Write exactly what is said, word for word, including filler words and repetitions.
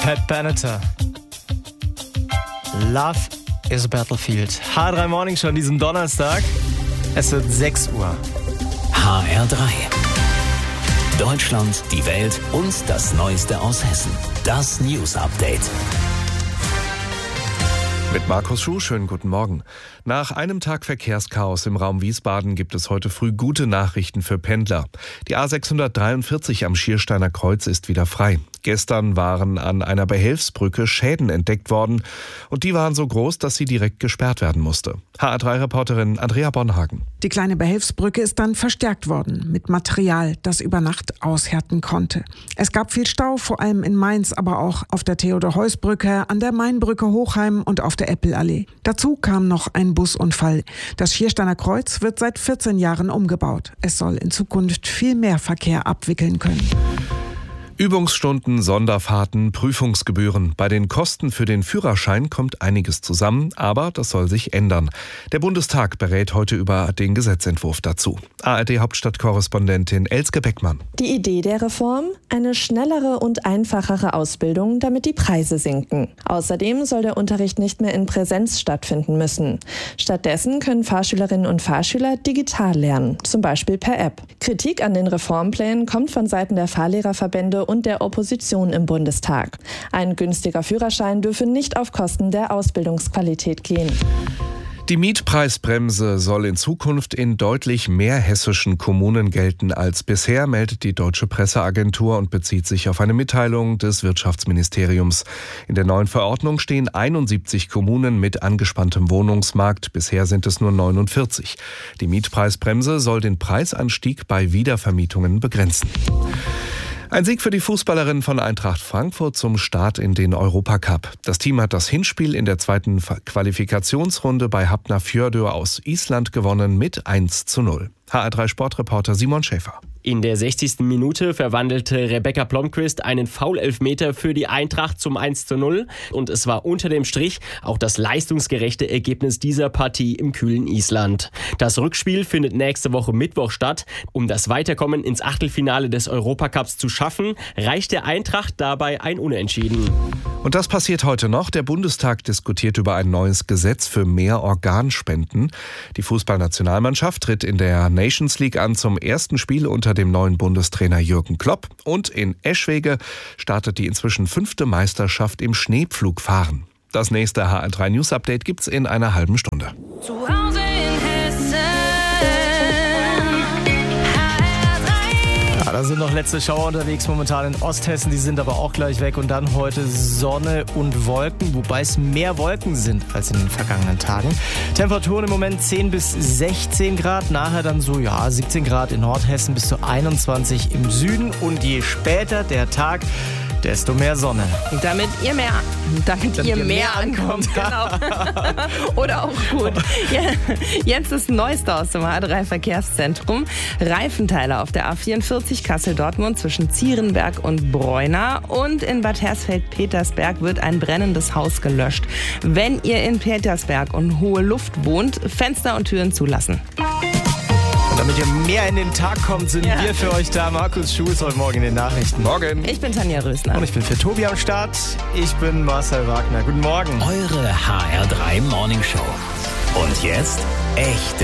Pat Benatar. Love is a Battlefield. H R drei Morning Show an diesem Donnerstag. Es wird sechs Uhr. H R drei. Deutschland, die Welt und das Neueste aus Hessen. Das News Update. Mit Markus Schuh, schönen guten Morgen. Nach einem Tag Verkehrschaos im Raum Wiesbaden gibt es heute früh gute Nachrichten für Pendler. Die A sechshundertdreiundvierzig am Schiersteiner Kreuz ist wieder frei. Gestern waren an einer Behelfsbrücke Schäden entdeckt worden und die waren so groß, dass sie direkt gesperrt werden musste. H R drei Reporterin Andrea Bonhagen. Die kleine Behelfsbrücke ist dann verstärkt worden mit Material, das über Nacht aushärten konnte. Es gab viel Stau, vor allem in Mainz, aber auch auf der Theodor-Heuss-Brücke, an der Mainbrücke Hochheim und auf der Eppelallee. Dazu kam noch ein Busunfall. Das Schiersteiner Kreuz wird seit vierzehn Jahren umgebaut. Es soll in Zukunft viel mehr Verkehr abwickeln können. Übungsstunden, Sonderfahrten, Prüfungsgebühren. Bei den Kosten für den Führerschein kommt einiges zusammen, aber das soll sich ändern. Der Bundestag berät heute über den Gesetzentwurf dazu. A R D-Hauptstadtkorrespondentin Elske Beckmann. Die Idee der Reform? Eine schnellere und einfachere Ausbildung, damit die Preise sinken. Außerdem soll der Unterricht nicht mehr in Präsenz stattfinden müssen. Stattdessen können Fahrschülerinnen und Fahrschüler digital lernen, zum Beispiel per App. Kritik an den Reformplänen kommt von Seiten der Fahrlehrerverbände und der Opposition im Bundestag. Ein günstiger Führerschein dürfe nicht auf Kosten der Ausbildungsqualität gehen. Die Mietpreisbremse soll in Zukunft in deutlich mehr hessischen Kommunen gelten als bisher, meldet die Deutsche Presseagentur und bezieht sich auf eine Mitteilung des Wirtschaftsministeriums. In der neuen Verordnung stehen einundsiebzig Kommunen mit angespanntem Wohnungsmarkt, bisher sind es nur neunundvierzig. Die Mietpreisbremse soll den Preisanstieg bei Wiedervermietungen begrenzen. Ein Sieg für die Fußballerinnen von Eintracht Frankfurt zum Start in den Europacup. Das Team hat das Hinspiel in der zweiten Qualifikationsrunde bei Hafnarfjörður aus Island gewonnen mit eins zu null. H R drei Sportreporter Simon Schäfer. In der sechzigsten Minute verwandelte Rebecca Blomqvist einen Foul-Elfmeter für die Eintracht zum eins zu null. Und es war unter dem Strich auch das leistungsgerechte Ergebnis dieser Partie im kühlen Island. Das Rückspiel findet nächste Woche Mittwoch statt. Um das Weiterkommen ins Achtelfinale des Europacups zu schaffen, reicht der Eintracht dabei ein Unentschieden. Und das passiert heute noch. Der Bundestag diskutiert über ein neues Gesetz für mehr Organspenden. Die Fußballnationalmannschaft tritt in der Nations League an zum ersten Spiel unter dem neuen Bundestrainer Jürgen Klopp. Und in Eschwege startet die inzwischen fünfte Meisterschaft im Schneepflugfahren. Das nächste H R drei News Update gibt's in einer halben Stunde. Zu Hause in Hessen. Ja, da sind noch letzte Schauer unterwegs momentan in Osthessen, die sind aber auch gleich weg. Und dann heute Sonne und Wolken, wobei es mehr Wolken sind als in den vergangenen Tagen. Temperaturen im Moment zehn bis sechzehn Grad, nachher dann so ja siebzehn Grad in Nordhessen bis zu einundzwanzig im Süden. Und je später der Tag, desto mehr Sonne. Damit ihr mehr, damit ihr mehr ankommt. Genau. Oder auch gut. Ja, jetzt das Neueste aus dem H R drei Verkehrszentrum. Reifenteile auf der A vierundvierzig Kassel-Dortmund zwischen Zierenberg und Breuna. Und in Bad Hersfeld-Petersberg wird ein brennendes Haus gelöscht. Wenn ihr in Petersberg und Hohe Luft wohnt, Fenster und Türen zulassen. Damit ihr mehr in den Tag kommt, sind ja. wir für euch da. Markus Schuh ist heute Morgen in den Nachrichten. Morgen. Ich bin Tanja Rösner. Und ich bin für Tobi am Start. Ich bin Marcel Wagner. Guten Morgen. Eure H R drei Morning Show. Und jetzt echte